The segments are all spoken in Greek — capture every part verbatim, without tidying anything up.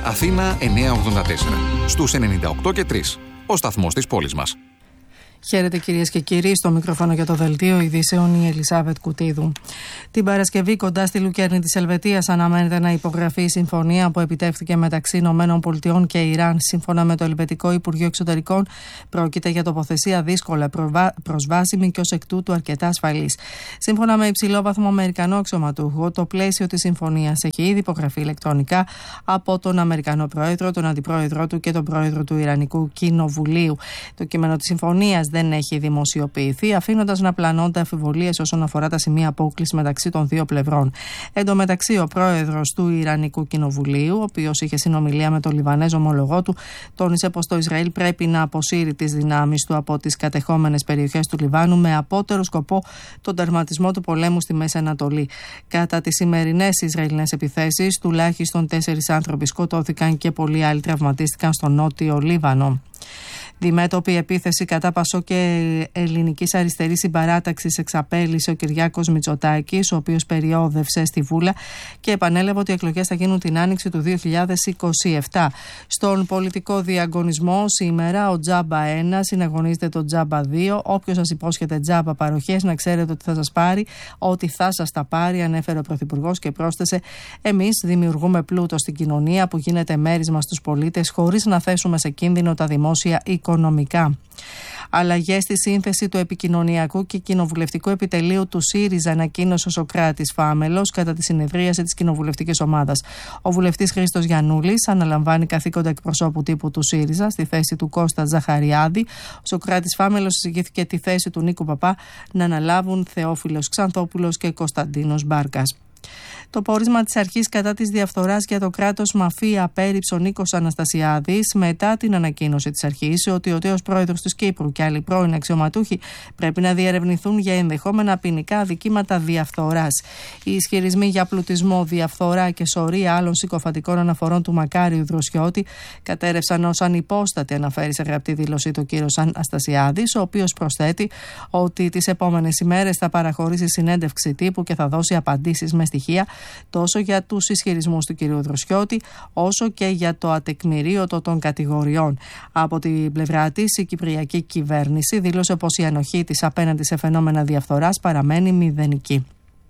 Αθήνα εννιακόσια ογδόντα τέσσερα. Στους ενενήντα οκτώ και τρία. Ο σταθμός της πόλης μας. Χαίρετε κυρίες και κύριοι, στο μικρόφωνο για το δελτίο ειδήσεων η Ελισάβετ Κουτίδου. Την Παρασκευή, κοντά στη Λουκέρνη της Ελβετίας, αναμένεται να υπογραφεί η συμφωνία που επιτεύχθηκε μεταξύ Ηνωμένων Πολιτειών και Ιράν. Σύμφωνα με το Ελβετικό Υπουργείο Εξωτερικών, πρόκειται για τοποθεσία δύσκολα προσβάσιμη και ως εκ τούτου αρκετά ασφαλής. Σύμφωνα με υψηλόβαθμο Αμερικανό αξιωματούχο, το πλαίσιο της συμφωνίας έχει ήδη υπογραφεί ηλεκτρονικά από τον Αμερικανό Πρόεδρο, τον Αντιπρόεδρό του και τον Πρόεδρο του Ιρανικού Κοινοβουλίου. Το κείμενο της συμφωνίας δεν έχει δημοσιοποιηθεί, αφήνοντας να πλανώνται αμφιβολίες όσον αφορά τα σημεία απόκλησης μεταξύ των δύο πλευρών. Εν τω μεταξύ, ο πρόεδρος του Ιρανικού Κοινοβουλίου, ο οποίος είχε συνομιλία με τον Λιβανέζο ομολογό του, τόνισε πως το Ισραήλ πρέπει να αποσύρει τις δυνάμεις του από τις κατεχόμενες περιοχές του Λιβάνου με απότερο σκοπό τον τερματισμό του πολέμου στη Μέση Ανατολή. Κατά τις σημερινές Ισραηλινές επιθέσεις, τουλάχιστον τέσσερις άνθρωποι σκοτώθηκαν και πολλοί άλλοι τραυματίστηκαν στο νότιο Λίβανο. Διμέτωπη επίθεση κατά Πασό και Ελληνικής Αριστερής Συμπαράταξης εξαπέλυσε ο Κυριάκος Μητσοτάκης, ο οποίος περιόδευσε στη Βούλα και επανέλαβε ότι οι εκλογές θα γίνουν την άνοιξη του δύο χιλιάδες είκοσι επτά. Στον πολιτικό διαγωνισμό σήμερα ο Τζάμπα ένα συναγωνίζεται το Τζάμπα δύο. Όποιος σας υπόσχεται τζάμπα παροχές, να ξέρετε ότι θα σας πάρει ότι θα σας τα πάρει, ανέφερε ο Πρωθυπουργός και πρόσθεσε: εμείς δημιουργούμε πλούτο στην κοινωνία που γίνεται μέρισμα στους πολίτες χωρίς να θέσουμε σε κίνδυνο τα δημόσια οικονομικά. Αλλαγές στη σύνθεση του επικοινωνιακού και κοινοβουλευτικού επιτελείου του ΣΥΡΙΖΑ, ανακοίνωσε ο Σωκράτης Φάμελος κατά τη συνεδρίαση της κοινοβουλευτικής ομάδας. Ο βουλευτής Χρήστος Γιαννούλης αναλαμβάνει καθήκοντα εκπροσώπου τύπου του ΣΥΡΙΖΑ στη θέση του Κώστα Ζαχαριάδη. Ο Σωκράτης Φάμελος εισηγήθηκε τη θέση του Νίκου Παπά να αναλάβουν Θεόφιλος Ξανθόπουλος και Κωνσταντίνος Μπάρκας. Το πόρισμα της αρχής κατά της διαφθοράς για το κράτος μαφία απέρριψε ο Νίκος Αναστασιάδης μετά την ανακοίνωση της αρχής ότι ο τέος πρόεδρος της Κύπρου και άλλοι πρώην αξιωματούχοι πρέπει να διερευνηθούν για ενδεχόμενα ποινικά αδικήματα διαφθοράς. Οι ισχυρισμοί για πλουτισμό, διαφθορά και σωρία άλλων συκοφαντικών αναφορών του Μακάριου Δροσιώτη κατέρευσαν ως ανυπόστατη, αναφέρει σε γραπτή δήλωσή του κ. Αναστασιάδης, ο οποίος προσθέτει ότι τις επόμενες ημέρες θα παραχωρήσει συνέντευξη τύπου και θα δώσει απαντήσεις με στοιχεία τόσο για τους ισχυρισμούς του κ. Δροσιώτη, όσο και για το ατεκμηρίωτο των κατηγοριών. Από την πλευρά της, η κυπριακή κυβέρνηση δήλωσε πως η ανοχή της απέναντι σε φαινόμενα διαφθοράς παραμένει μηδενική.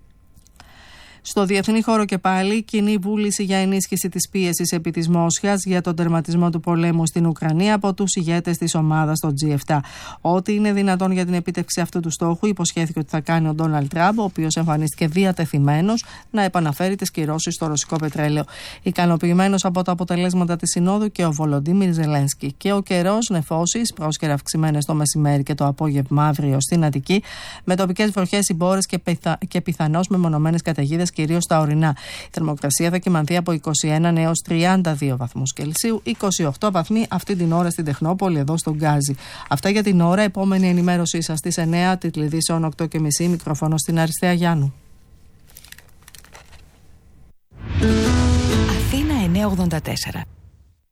Στο διεθνή χώρο και πάλι, κοινή βούληση για ενίσχυση της πίεσης επί της Μόσχας για τον τερματισμό του πολέμου στην Ουκρανία από τους ηγέτες της ομάδας των τζι επτά. Ό,τι είναι δυνατόν για την επίτευξη αυτού του στόχου υποσχέθηκε ότι θα κάνει ο Ντόναλντ Τραμπ, ο οποίος εμφανίστηκε διατεθειμένος να επαναφέρει τις κυρώσεις στο ρωσικό πετρέλαιο. Ικανοποιημένος από τα αποτελέσματα της Συνόδου και ο Βολοντίμιρ Ζελένσκι. Και ο καιρός νεφώσεις, πρόσκαιρα αυξημένες το μεσημέρι και το απόγευμα αύριο στην Αττική, με τοπικές βροχές, συμπόρες και, πιθα... και πιθανώς μεμονωμένες καταιγίδες, κυρίως στα ορεινά. Η θερμοκρασία θα κυμανθεί από είκοσι ένα έως τριάντα δύο βαθμούς Κελσίου, είκοσι οκτώ βαθμοί αυτή την ώρα στην Τεχνόπολη, εδώ στον Γκάζι. Αυτά για την ώρα. Επόμενη ενημέρωσή σας στις εννιά, τίτλοι ειδήσεων οκτώ και μισή, μικρόφωνο στην Αριστεία Γιάννου. Αθήνα εννιακόσια ογδόντα τέσσερα.